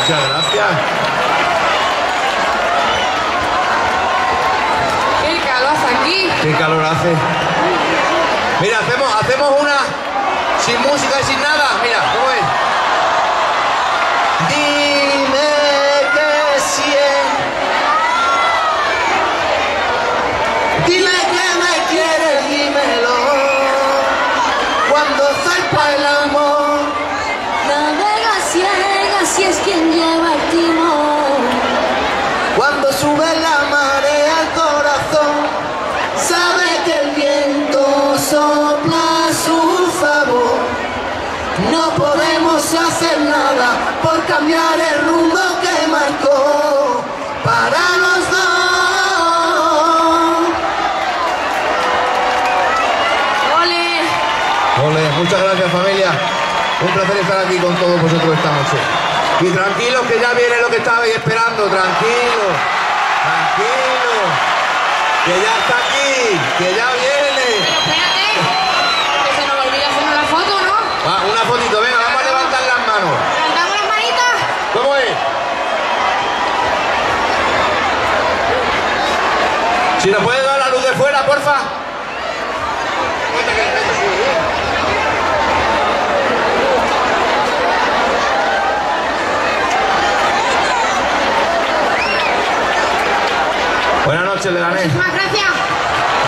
Muchas gracias. ¡Qué calor hace aquí! Qué calor hace. Mira, hacemos una sin música y sin nada. Mira, ¿cómo es? Dime que sientes. Dime que me quieres, dímelo. Cuando zarpa el amor. Navega ciega si es quien lleva el timón. Cuando sube la marea al corazón, sabe que el viento sopla a su favor. No podemos hacer nada por cambiar el rumbo que marcó para los dos. ¡Ole! Ole, muchas gracias, familia. Un placer estar aquí con todos vosotros esta noche. Y tranquilos que ya viene lo que estabais esperando, tranquilos, tranquilos, que ya está aquí, que ya viene. Espérate, que se nos olvida hacernos la foto, ¿no? Va, una fotito, venga, vamos a levantar las manos. ¿Levantamos las manitas? ¿Cómo es? Si nos puede dar la luz de fuera, porfa. Buenas noches, Leganés. Muchísimas gracias.